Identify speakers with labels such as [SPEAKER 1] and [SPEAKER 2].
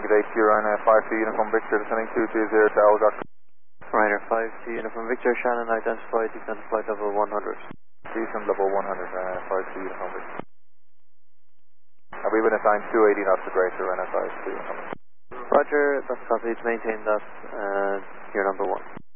[SPEAKER 1] Good day to you, Ryanair 5 to Uniform Victor, descending 220 to Algot.
[SPEAKER 2] Ryanair 5 to Uniform Victor, Shannon identified, descend flight level 100.
[SPEAKER 1] Descend level 100, 5 to Uniform Victor. We've been assigned 280 knots to Greater Ryanair 5 to Uniform Victor.
[SPEAKER 2] Roger, that's copied, maintain that, you're number 1.